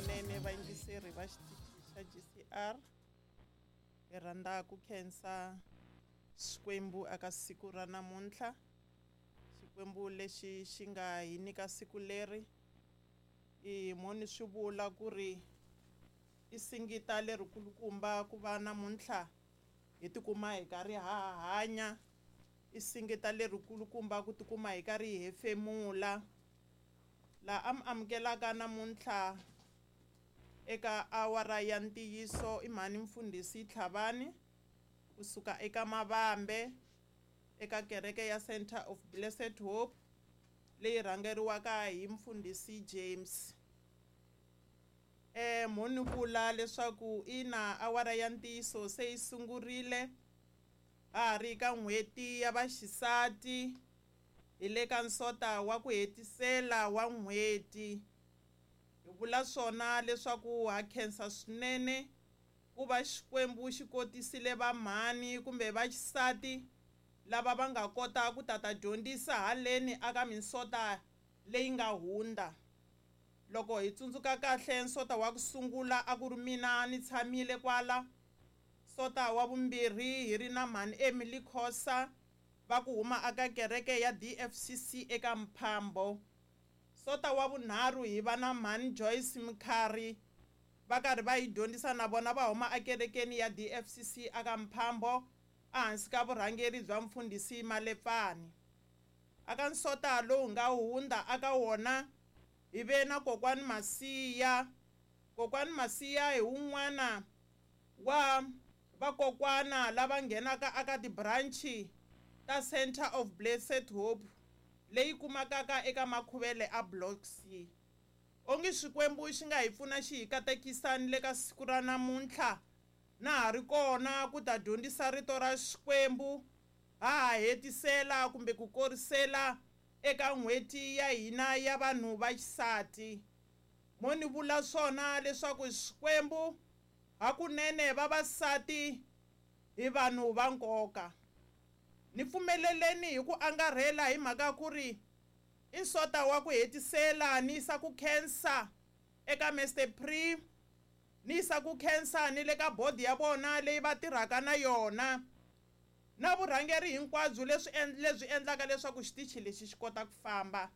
swinene vayingiseri va xitichi xa GCR. Hi rhandza ku khensa Xikwembu aka siku ra namuntlha. Xikwembu lexi xi nga hi nyika siku leri i moni swi vula ku ri i singita lerikulukumba ku va namuntlha hi tikuma hi karhi ha hanya. I singita lerikulukumba ku tikuma hi karhi hi hefemula. La amukelaka namuntlha eka awara ya ntiyiso i mhani mfundhisi Tlhavani kusuka eka Mavambe eka kereke ya Center of Blessed Hope leyi rhangeriwaka hi mfundhisi James. Moni vula leswaku ina awara ya ntiyiso se yi sungurile ha ri ka n'hweti ya vaxisati hi le ka nsota wa ku hetisela wa n'hweti. Hi vula swona leswaku ha khensa swinene ku va Xikwembu xi kotisile vamhani kumbe vaxisati lava va nga kota ku ta dyondzisa haleni aka minsota leyi nga hundza. Loko hi tsundzuka kahle nsota wa ku sungula a ku ri mina ni tshamile kwala. Nsota wa vumbirhi hi ri na mhani Emily Khosa va ku huma aka kereke ya DFCC eka Mphambo. Nsota wa vunharhu hi va na mhani Joyce Mkhari va karhi va hi dyondzisa na vona va huma ekerekeni ya DFCC aka Mphambo ehansi ka vurhangeri bya mfundhisi Malepfani. Aka nsota lowu nga hundza aka wona hi ve na kokwani Masiya. Kokwani Masiya hi wun'wana wa vakokwana lava nghenaka aka tibranchi ta Center of Blessed Hope leyi kumakaka eka Makhuvele a Block C. Onge Xikwembu xi nga hi pfuna xi hi katekisani le ka siku ra namuntlha na ha ri kona ku ta dyondzisa rito ra Xikwembu ha hetisela kumbe ku korisela eka n'hweti ya hina ya vanhu va xisati. Moni vula swona leswaku Xikwembu hakunene vavasati hi vanhu va nkoka. Ni pfumeleleni hi ku angarhela hi mhaka ku ri i nsota wa ku hetisela ni yisa ku khensa eka Mr Pri ni yisa ku khensa ni le ka bodi ya vona leyi va tirhaka na yona na vurhangeri hinkwabyo lebyi endlaka leswaku xitichi lexi xi kota ku famba.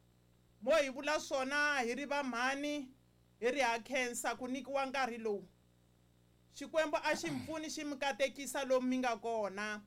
Mo hi vula swona hi ri vamhani hi ri ha khensa ku nikiwa nkarhi lowu. Xikwembu a xi mpfuni xi mi katekisa lomu mi nga kona.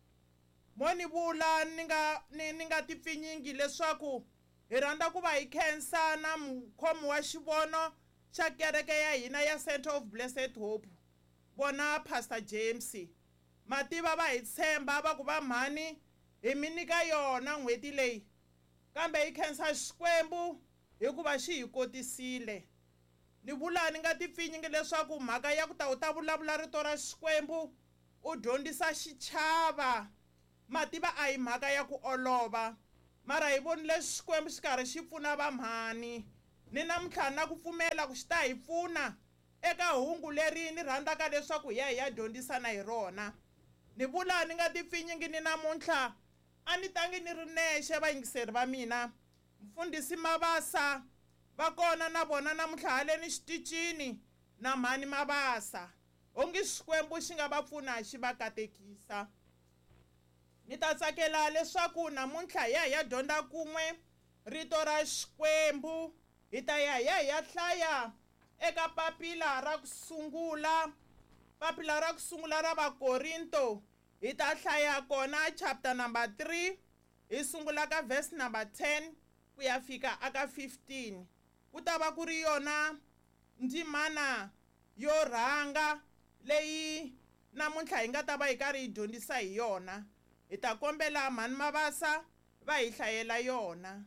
Mo ni vula ni nga tipfinyingi leswaku hi rhandza ku va hi khensa na mukhomi wa xivono xa kereke ya hina ya Center of Blessed Hope vona Pastor James. Mativa va hi tshemba va ku vamhani hi mi nyika yona n'hweti leyi kambe hi khensa Xikwembu hikuva xi hi kotisile. Ni vula ni nga tipfinyingi leswaku mhaka ya ku ta u ta vulavula rito ra Xikwembu u dyondzisa xichava. Mativa a hi mhaka ya ku olova mara hi vonile Xikwembu xi karhi xi pfuna vamhani. Ni namuntlha na ku pfumela ku xi ta hi pfuna eka hungu leri ni rhandzaka leswaku hi ya dyondzisana hi rona. Ni vula ni nga tipfinyingi ni namuntlha a ni tangi ni ri nexe vayingiseri va mina. Mfundhisi Mabasa va kona na vona namuntlha haleni xiticini na mhani Mabasa. Onge Xikwembu xi nga va pfuna xi va katekisa. Ni ta tsakela leswaku namuntlha hi ya dyondza kun'we rito ra Xikwembu. Hi ta ya hlaya eka papila ra ku sungula ra Vakorinto. Hi ta hlaya kona chapter number 3 hi sungula ka verse number 10 ku ya fika aka 15. Ku ta va ku ri yona ndzimana yo rhanga leyi namuntlha hi nga ta va hi karhi hi dyondzisa hi yona. Hi ta kombela mhani Mabasa va hi hlayela yona.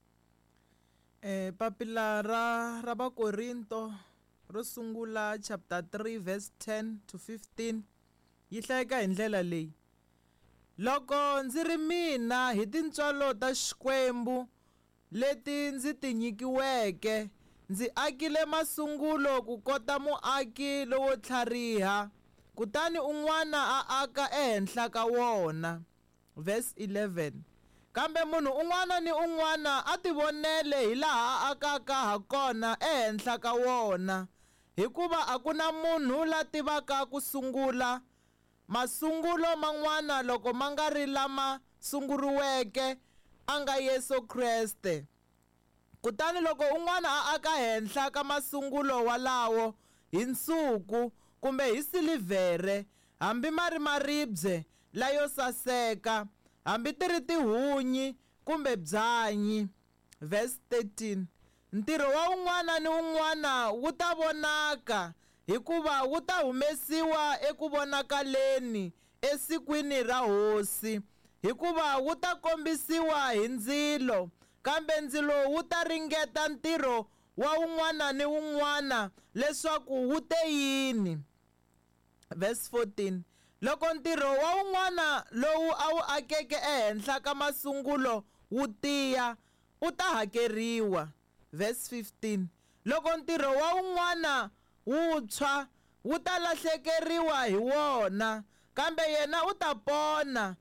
Papila ra Vakorinto ro sungula chapter 3 verse 10 to 15 yi hlayeka hi ndlela leyi. Loko ndzi ri mina hi tintswalo ta Xikwembu leti ndzi ti nyikiweke ndzi akile masungulo ku kota muaki lowo tlhariha kutani un'wana a aka ehenhla ka wona. Verse 11. kambe munhu un'wana ni un'wana a tivonele hi laha a akaka ha kona ehenhla ka wona, hikuva a ku na munhu la tivaka ku sungula masungulo man'wana loko ma nga ri lama sunguriweke a nga Yesu Kreste. Kutani loko un'wana a aka henhla ka masungulo walawo hi nsuku kumbe hi silivhere, hambi ma ri maribye layo saseka, hambi ti ri tihunyi kumbe byanyi. Verse 13, ntirho wa un'wana ni un'wana wu ta vonaka, hikuva wu ta humesiwa eku vonakaleni esikwini ra Hosi, hikuva wu ta kombisiwa hi ndzilo, kambe ndzilo wu ta ringeta ntirho wa un'wana ni un'wana leswaku wu te yini. Verse 14, loko ntirho wa un'wana lowu a wu akeke ehenhla ka masungulo wu tiya, u ta hakeriwa. Verse 15, loko ntirho wa un'wana wu tshwa, wu ta lahlekeriwa hi wona, kambe yena u ta pona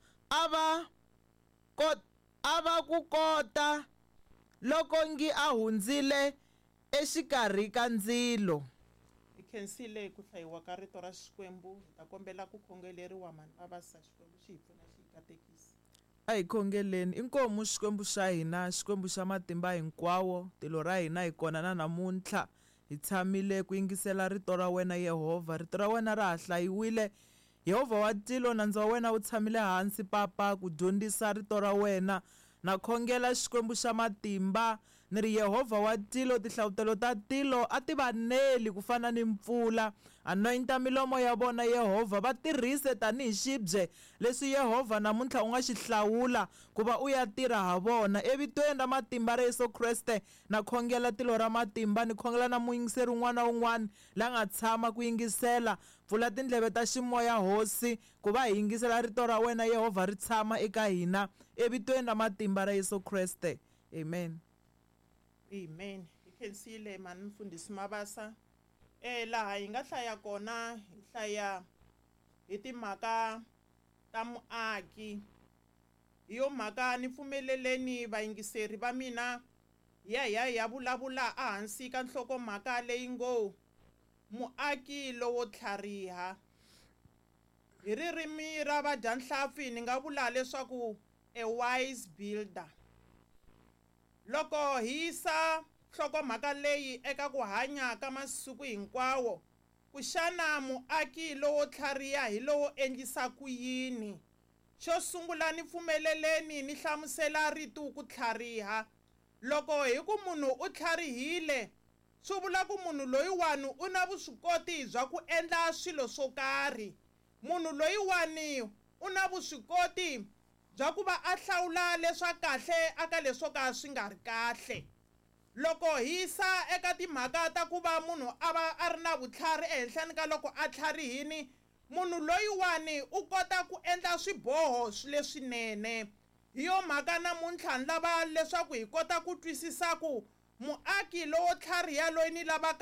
a va ku kota loko ngi a hundzile exikarhi ka ndzilo. Hi khensile ku hlayiwa ka rito ra Xikwembu. Hi ta kombela ku khongeleriwa mani vavasa, Xikwembu xi hi pfuna xi hi katekisa. A hi khongeleni. Inkomu Xikwembu xa hina, Xikwembu xa matimba hinkwawo, tilo ra hina hi kona na namuntlha hi tshamile ku yingisela rito ra wena Yehovha. Rito ra wena ra ha hlayiwile. Yehovha wa tilo, nandzu wa wena wu tshamile hansi Papa ku dyondzisa rito ra wena. Na khongela Xikwembu xa matimba ni ri Yehovha wa tilo, tihlawutelo ta tilo a ti va neli ku fana ni mpfula. Anointa milomo ya vona Yehovha, va tirhise tanihi xibye leswi Yehovha namuntlha u nga xi hlawula ku va u ya tirha ha vona. Evitweni ra matimba ra Yesu Kreste na khongela tilo ra matimba, ni khongela na muyingiseri un'wana na un'wana la nga tshama ku yingisela. Pfula tindleve ta ximoya Hosi ku va hi yingisela rito ra wena Yehovha ri tshama eka hina, evitweni ra matimba ra Yesu Kreste, amen. Amen. Hi khensile mani mfundhisi Mabasa. Laha hi nga hlaya kona, hi hlaya hi timhaka ta muaki. Hi yo mhaka ni pfumeleleni vayingiseri va mina ya vulavula ehansi ka nhlokomhaka leyi ngo muaki lowo tlhariha. Hi ririmi ra vadyanhlampfi ni nga vula leswaku a wise builder. Loko hi yisa nhlokomhaka leyi eka ku hanya ka masiku hinkwawo, ku xana muaki lowo tlhariha hi lowo endlisa ku yini? Xo sungula ni pfumeleleni ni hlamusela rito ku tlhariha. Loko hi ku munhu u tlharihile, swi vula ku munhu loyiwani u na vuswikoti bya ku endla swilo swo karhi. Munhu loyiwani u na vuswikoti bya ku va a hlawula leswa kahle aka leswo ka swi nga ri kahle. Loko hi yisa eka timhaka ta ku va munhu a va a ri na vutlhari ehenhleni ka loko a tlharihini, munhu loyiwani u kota ku endla swiboho leswinene. Hi yo mhaka namuntlha ni lava leswaku hi kota ku twisisa ku muaki lowo tlhariha loyi ni lavaka